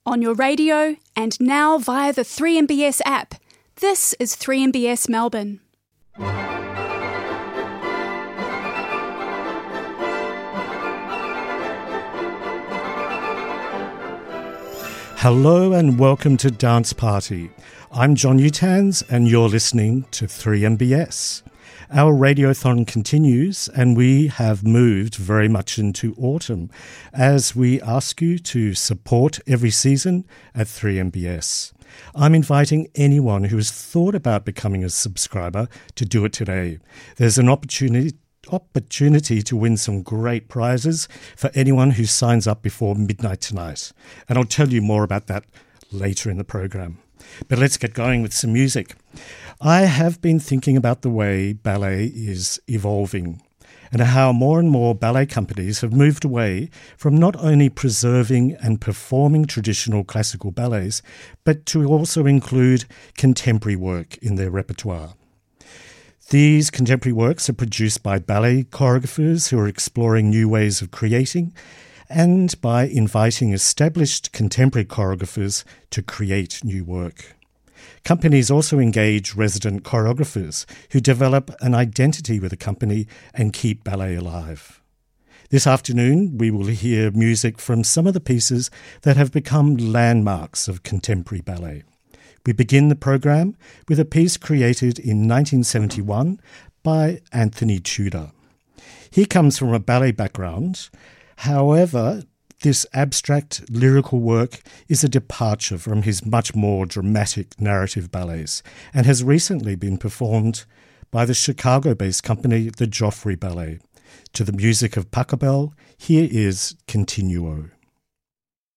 on your radio, and now via the 3MBS app. This is 3MBS Melbourne. Hello and welcome to Dance Party. I'm John Utans and you're listening to 3MBS. Our radiothon continues and we have moved very much into autumn as we ask you to support every season at 3MBS. I'm inviting anyone who has thought about becoming a subscriber to do it today. There's an opportunity to win some great prizes for anyone who signs up before midnight tonight. And I'll tell you more about that later in the program. But let's get going with some music. I have been thinking about the way ballet is evolving and how more and more ballet companies have moved away from not only preserving and performing traditional classical ballets, but to also include contemporary work in their repertoire. These contemporary works are produced by ballet choreographers who are exploring new ways of creating and by inviting established contemporary choreographers to create new work. Companies also engage resident choreographers who develop an identity with a company and keep ballet alive. This afternoon, we will hear music from some of the pieces that have become landmarks of contemporary ballet. We begin the program with a piece created in 1971 by Anthony Tudor. He comes from a ballet background. However, this abstract lyrical work is a departure from his much more dramatic narrative ballets and has recently been performed by the Chicago-based company, the Joffrey Ballet. To the music of Pachelbel, here is Continuo.